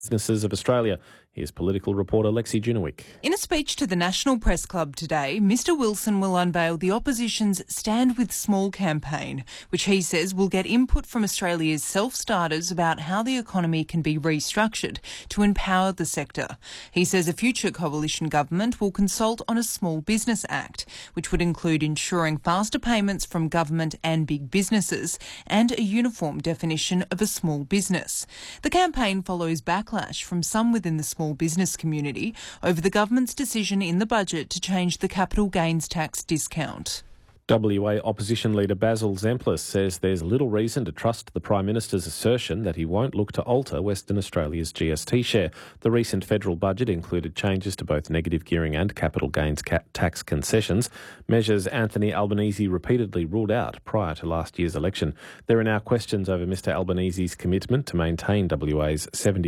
Businesses of Australia. Here's political reporter Lexi Junowick. In a speech to the National Press Club today, Mr Wilson will unveil the opposition's Stand With Small campaign, which he says will get input from Australia's self-starters about how the economy can be restructured to empower the sector. He says a future coalition government will consult on a Small Business Act, which would include ensuring faster payments from government and big businesses and a uniform definition of a small business. The campaign follows backlash from some within the small business community over the government's decision in the budget to change the capital gains tax discount. WA opposition leader Basil Zempilas says there's little reason to trust the Prime Minister's assertion that he won't look to alter Western Australia's GST share. The recent federal budget included changes to both negative gearing and capital gains tax concessions, measures Anthony Albanese repeatedly ruled out prior to last year's election. There are now questions over Mr Albanese's commitment to maintain WA's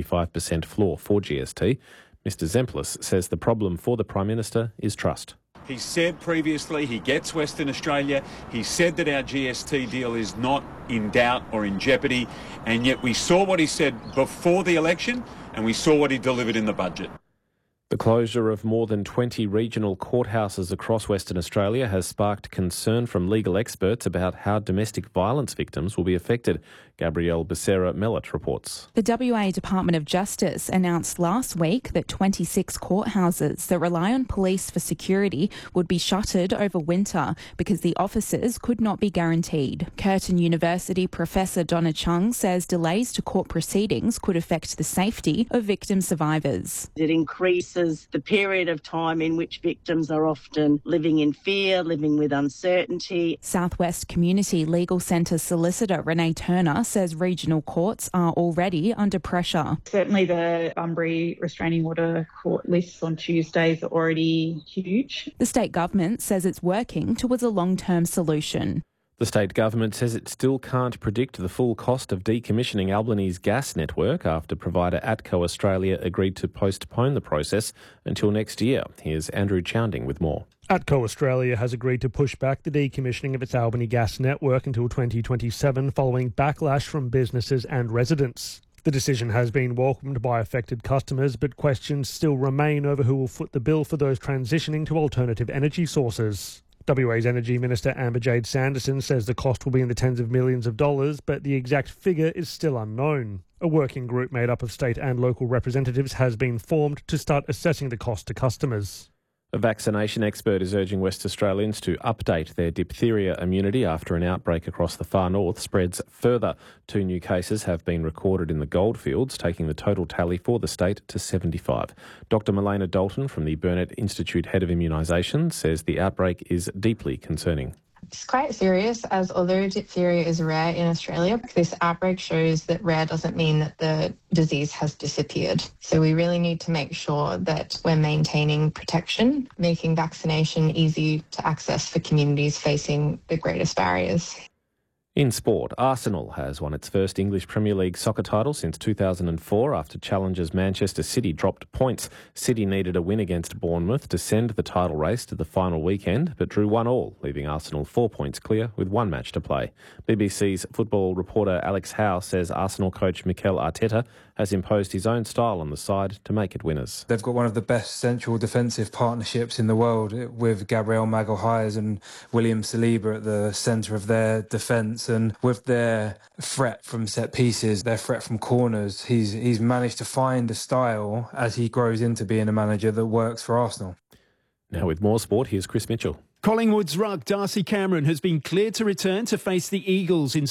75% floor for GST. Mr Zempilas says the problem for the Prime Minister is trust. He said previously he gets Western Australia. He said that our GST deal is not in doubt or in jeopardy. And yet we saw what he said before the election and we saw what he delivered in the budget. The closure of more than 20 regional courthouses across Western Australia has sparked concern from legal experts about how domestic violence victims will be affected. Gabrielle Becerra-Mellett reports. The WA Department of Justice announced last week that 26 courthouses that rely on police for security would be shuttered over winter because the officers could not be guaranteed. Curtin University Professor Donna Chung says delays to court proceedings could affect the safety of victim survivors. It increases the period of time in which victims are often living in fear, living with uncertainty. Southwest Community Legal Centre solicitor Renee Turner says regional courts are already under pressure. Certainly the Bunbury restraining order court lists on Tuesdays are already huge. The state government says it's working towards a long-term solution. The state government says it still can't predict the full cost of decommissioning Albany's gas network after provider ATCO Australia agreed to postpone the process until next year. Here's Andrew Chounding with more. ATCO Australia has agreed to push back the decommissioning of its Albany gas network until 2027 following backlash from businesses and residents. The decision has been welcomed by affected customers, but questions still remain over who will foot the bill for those transitioning to alternative energy sources. WA's Energy Minister Amber-Jade Sanderson says the cost will be in the tens of millions of dollars, but the exact figure is still unknown. A working group made up of state and local representatives has been formed to start assessing the cost to customers. A vaccination expert is urging West Australians to update their diphtheria immunity after an outbreak across the far north spreads further. 2 new cases have been recorded in the Goldfields, taking the total tally for the state to 75. Dr Milena Dalton from the Burnett Institute Head of Immunisation says the outbreak is deeply concerning. It's quite serious, as although diphtheria is rare in Australia, this outbreak shows that rare doesn't mean that the disease has disappeared. So we really need to make sure that we're maintaining protection, making vaccination easy to access for communities facing the greatest barriers. In sport, Arsenal has won its first English Premier League soccer title since 2004 after challengers Manchester City dropped points. City needed a win against Bournemouth to send the title race to the final weekend, but drew 1-1, leaving Arsenal 4 points clear with 1 match to play. BBC's football reporter Alex Howe says Arsenal coach Mikel Arteta has imposed his own style on the side to make it winners. They've got one of the best central defensive partnerships in the world with Gabriel Magalhaes and William Saliba at the centre of their defence. And with their threat from set pieces, their threat from corners, he's managed to find a style as he grows into being a manager that works for Arsenal. Now with more sport, here's Chris Mitchell. Collingwood's ruck Darcy Cameron has been cleared to return to face the Eagles in